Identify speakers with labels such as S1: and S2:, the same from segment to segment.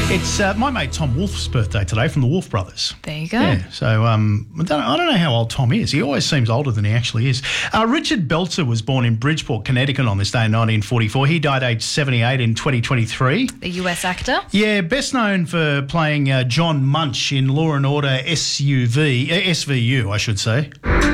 S1: It's my mate Tom Wolfe's birthday today from the Wolf Brothers.
S2: There you go.
S1: Yeah, so I don't know how old Tom is. He always seems older than he actually is. Richard Belzer was born in Bridgeport, Connecticut on this day in 1944. He died aged 78 in 2023.
S2: The US actor.
S1: Yeah, best known for playing John Munch in Law and Order SVU, I should say.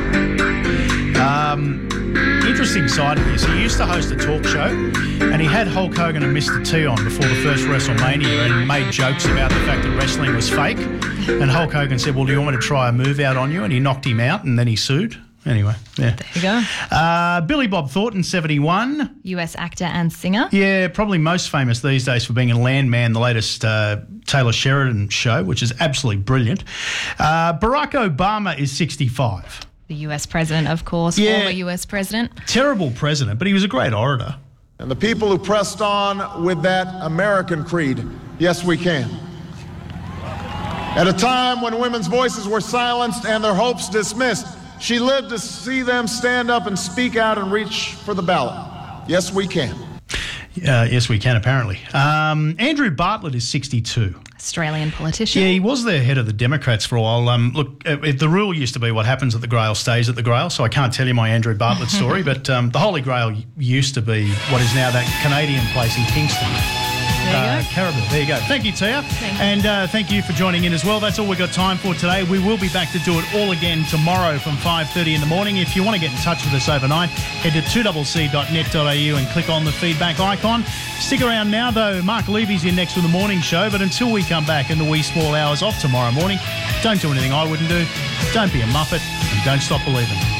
S1: Interesting side of this. He used to host a talk show and he had Hulk Hogan and Mr. T on before the first WrestleMania and made jokes about the fact that wrestling was fake. And Hulk Hogan said, well, do you want me to try a move out on you? And he knocked him out and then he sued. Anyway, yeah.
S2: There you go.
S1: Billy Bob Thornton, 71.
S2: US actor and singer.
S1: Yeah, probably most famous these days for being in Landman, the latest Taylor Sheridan show, which is absolutely brilliant. Barack Obama is 65.
S2: The US president, of course,
S1: Yeah.
S2: former US president.
S1: Terrible president, but he was a great orator.
S3: And the people who pressed on with that American creed, yes, we can. At a time when women's voices were silenced and their hopes dismissed, she lived to see them stand up and speak out and reach for the ballot. Yes, we can.
S1: Yes, we can, apparently. Andrew Bartlett is 62.
S2: Australian politician.
S1: Yeah, he was the head of the Democrats for a while. Look, the rule used to be what happens at the Grail stays at the Grail, so I can't tell you my Andrew Bartlett story, but the Holy Grail used to be what is now that Canadian place in Kingston.
S2: There you go.
S1: Caribou. There you go. Thank you, Tia.
S2: Thank you.
S1: And thank you for joining in as well. That's all we've got time for today. We will be back to do it all again tomorrow from 5:30 in the morning. If you want to get in touch with us overnight, head to 2cc.net.au and click on the feedback icon. Stick around now, though. Mark Levy's in next with the morning show, but until we come back in the wee small hours of tomorrow morning, don't do anything I wouldn't do, don't be a muppet, and don't stop believing.